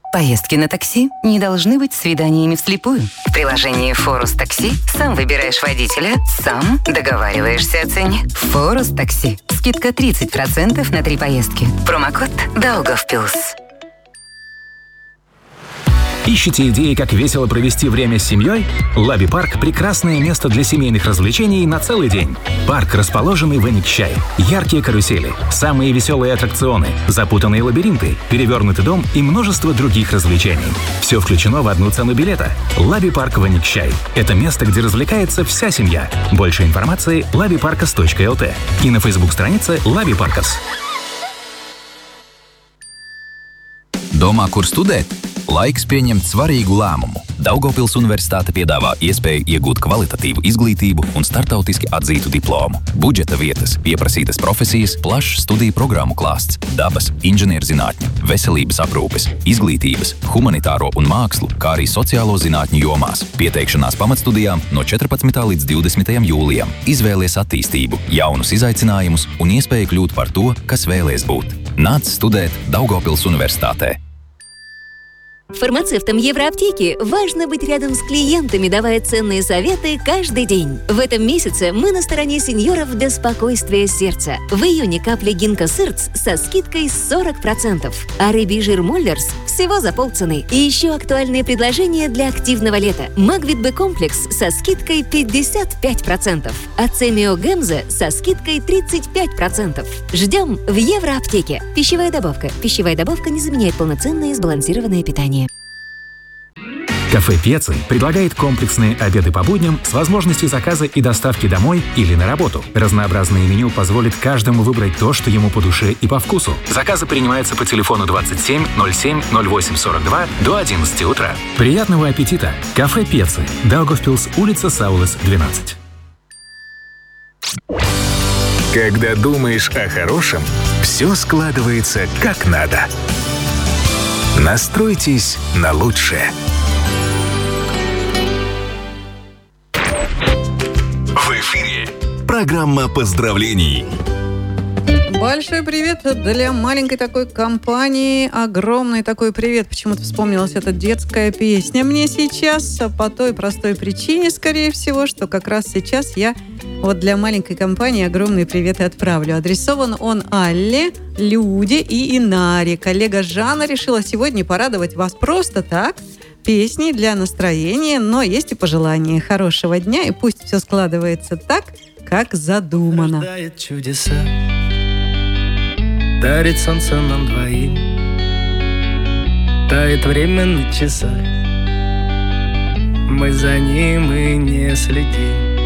Поездки на такси не должны быть свиданиями вслепую. В приложении «Форус Такси» сам выбираешь водителя, сам договариваешься о цене. «Форус Такси». Скидка 30% на 3 поездки. Промокод «Даугавпилс». Ищете идеи, как весело провести время с семьей? Лаби-парк – прекрасное место для семейных развлечений на целый день. Парк, расположенный в Эникчай. Яркие карусели, самые веселые аттракционы, запутанные лабиринты, перевернутый дом и множество других развлечений. Все включено в одну цену билета. Лаби-парк в Эникчай. Это место, где развлекается вся семья. Больше информации – labiparkas.lt и на Facebook-странице Labi-Parkas. Domā, kur studēt? Laiks pieņemt svarīgu lēmumu. Daugavpils Universitāte piedāvā iespēju iegūt kvalitatīvu izglītību un startautiski atzītu diplomu. Budžeta vietas, pieprasītas profesijas, plašs studiju programmu klāsts, dabas, inženierzinātņu, veselības aprūpes, izglītības, humanitāro un mākslu, kā arī sociālo zinātņu jomās. Pieteikšanās pamatstudijām no 14. līdz 20. jūlijam. Izvēlies attīstību, jaunus izaicinājumus un iespēju kļūt par to, kas vēlies būt. Nāc studēt Daugavpils Universitātē. Фармацевтам Евроаптеки важно быть рядом с клиентами, давая ценные советы каждый день. В этом месяце мы на стороне сеньоров для спокойствия сердца. В июне капли Гинка Сырц со скидкой 40%, а рыбий жир Моллерс всего за полцены. И еще актуальные предложения для активного лета. Магвит Б-комплекс со скидкой 55%, а Цемио Гемза со скидкой 35%. Ждем в Евроаптеке. Пищевая добавка. Пищевая добавка не заменяет полноценное и сбалансированное питание. Кафе Пьецци предлагает комплексные обеды по будням с возможностью заказа и доставки домой или на работу. Разнообразное меню позволит каждому выбрать то, что ему по душе и по вкусу. Заказы принимаются по телефону 27 07 08 42 до 11 утра. Приятного аппетита! Кафе Пьецци. Даугавпилс, улица Саулес, 12. Когда думаешь о хорошем, все складывается как надо. Настройтесь на лучшее. В эфире программа поздравлений. Большой привет для маленькой такой компании. Огромный такой привет. Почему-то вспомнилась эта детская песня мне сейчас. По той простой причине, скорее всего, что как раз сейчас я вот для маленькой компании огромный привет и отправлю. Адресован он Алле, Люде и Инаре. Коллега Жанна решила сегодня порадовать вас просто так. Песни для настроения, но есть и пожелания хорошего дня. И пусть все складывается так, как задумано. Рождает чудеса, дарит солнце нам двоим, тает время на часах, мы за ним и не следим.